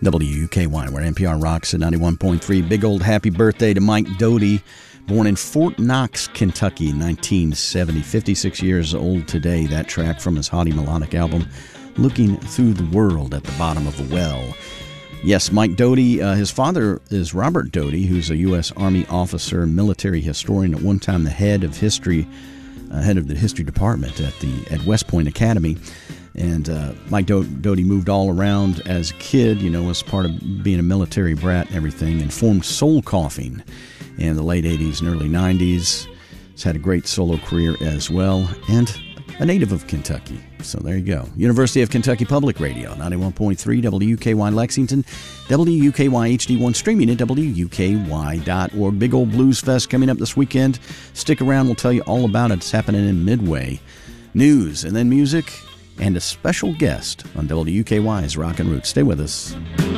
WUKY, where NPR rocks at 91.3. Big old happy birthday to Mike Doughty, born in Fort Knox, Kentucky, 1970. 56 years old today. That track from his Haughty Melodic album, Looking Through the World at the Bottom of a Well. Yes, Mike Doughty, his father is Robert Doughty, who's a U.S. Army officer and military historian, at one time the head of the history department at West Point Academy. And Mike Doughty moved all around as a kid, was part of being a military brat and everything, and formed Soul Coughing in the late 80s and early 90s. He's had a great solo career as well, and a native of Kentucky. So there you go. University of Kentucky Public Radio, 91.3 WUKY Lexington, WUKY HD1, streaming at WUKY.org. Big old Blues Fest coming up this weekend. Stick around, we'll tell you all about it. It's happening in Midway. News and then music, and a special guest on WUKY's Rockin' Roots. Stay with us.